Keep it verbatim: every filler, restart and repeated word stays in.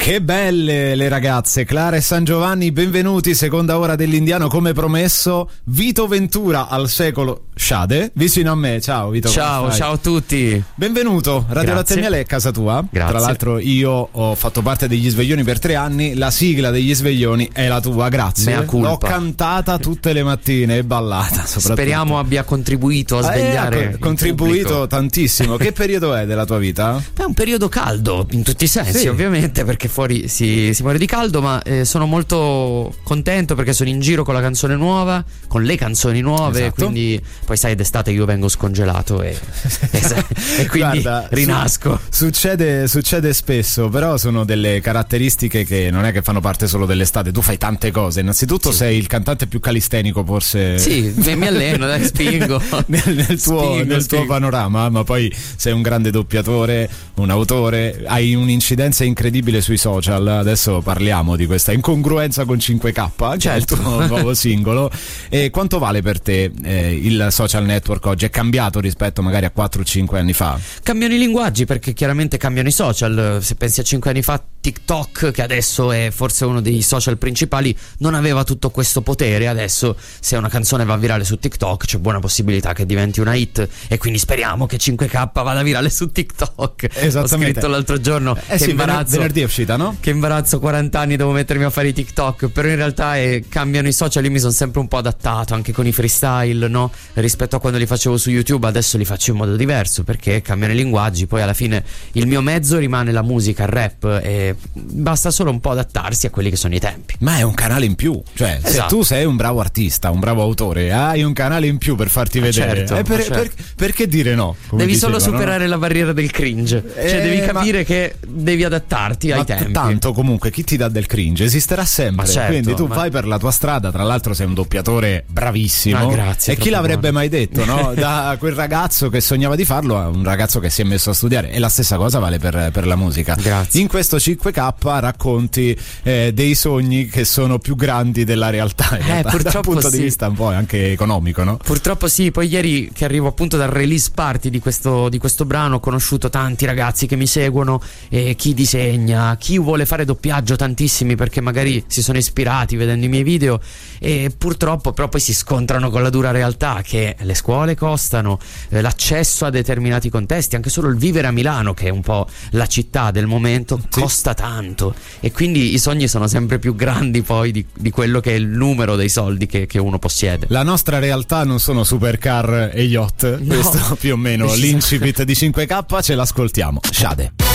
Che belle le ragazze, Clara e San Giovanni, benvenuti, seconda ora dell'Indiano come promesso. Vito Ventura al secolo Shade, vicino a me, ciao Vito. Ciao, ciao a tutti. Benvenuto, Radio Latte e Miele è casa tua. Grazie. Tra l'altro io ho fatto parte degli Sveglioni per tre anni, la sigla degli Sveglioni è la tua, grazie. Mea culpa. L'ho cantata tutte le mattine e ballata soprattutto. Speriamo abbia contribuito a svegliare. Ha contribuito tantissimo. Che periodo è della tua vita? È un periodo caldo in tutti i sensi, sì, ovviamente, perché fuori si, si muore di caldo, ma eh, sono molto contento perché sono in giro con la canzone nuova, con le canzoni nuove, esatto. Quindi poi sai d'estate io vengo scongelato e, e, e quindi guarda, rinasco. Su, succede, succede spesso, però sono delle caratteristiche che non è che fanno parte solo dell'estate, tu fai tante cose. Innanzitutto sì, sei il cantante più calistenico forse. Sì, mi alleno, dai, spingo nel, nel, tuo, spingo, nel spingo. tuo panorama, ma poi sei un grande doppiatore, un autore, hai un'incidenza incredibile sui social. Adesso parliamo di questa incongruenza con cinque K, che certo. è il tuo nuovo singolo. E quanto vale per te eh, il social network oggi? È cambiato rispetto magari a quattro cinque anni fa? Cambiano i linguaggi perché chiaramente cambiano i social. Se pensi a cinque anni fa, TikTok, che adesso è forse uno dei social principali, non aveva tutto questo potere. Adesso se una canzone va virale su TikTok c'è buona possibilità che diventi una hit, e quindi speriamo che cinque K vada virale su TikTok. Esattamente. Ho scritto l'altro giorno eh che sì, imbarazzo, venerdì è uscita, no? Che imbarazzo, quaranta anni devo mettermi a fare i TikTok, però in realtà è, cambiano i social. Io mi sono sempre un po' adattato anche con i freestyle, no? Rispetto a quando li facevo su YouTube, adesso li faccio in modo diverso perché cambiano i linguaggi. Poi alla fine il mio mezzo rimane la musica, il rap, e basta solo un po' adattarsi a quelli che sono i tempi. Ma è un canale in più, cioè esatto. Se tu sei un bravo artista, un bravo autore, hai un canale in più per farti ma vedere, certo, eh, per, certo. per, perché dire no? Devi diceva, solo superare no? la barriera del cringe, eh, cioè devi capire ma... che devi adattarti ma ai tempi. Tanto comunque chi ti dà del cringe esisterà sempre, certo, quindi tu ma... vai per la tua strada. Tra l'altro sei un doppiatore bravissimo, ah, grazie, e chi l'avrebbe buono. mai detto, no? Da quel ragazzo che sognava di farlo a un ragazzo che si è messo a studiare. E la stessa cosa vale per, per la musica. Grazie. In questo cinque K racconti eh, dei sogni che sono più grandi della realtà, in eh, realtà, purtroppo dal punto sì. di vista un po' anche economico, no? Purtroppo sì. Poi ieri che arrivo appunto dal release party di questo, di questo brano, ho conosciuto tanti ragazzi che mi seguono, e chi disegna, chi vuole fare doppiaggio, tantissimi, perché magari si sono ispirati vedendo i miei video, e purtroppo però poi si scontrano con la dura realtà che le scuole costano, eh, l'accesso a determinati contesti, anche solo il vivere a Milano, che è un po' la città del momento, sì, costa tanto, e quindi i sogni sono sempre più grandi poi di, di quello che è il numero dei soldi che, che uno possiede. La nostra realtà non sono supercar e yacht, no, questo più o meno l'incipit di cinque K, ce l'ascoltiamo. Shade.